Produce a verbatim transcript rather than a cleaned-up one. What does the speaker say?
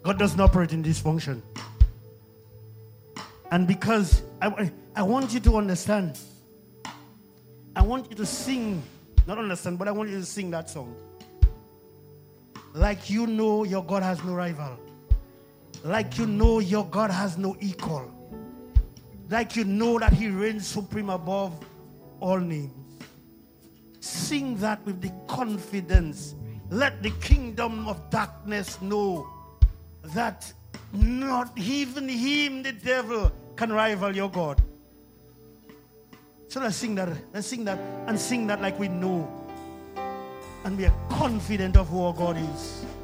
God doesn't operate in dysfunction. And because I, I want you to understand, I want you to sing, not understand, but I want you to sing that song. Like you know your God has no rival. Like you know your God has no equal. Like you know that he reigns supreme above all names. Sing that with the confidence. Let the kingdom of darkness know that not even him, the devil, can rival your God. So let's sing that. Let's sing that and sing that like we know. And we are confident of who our God is.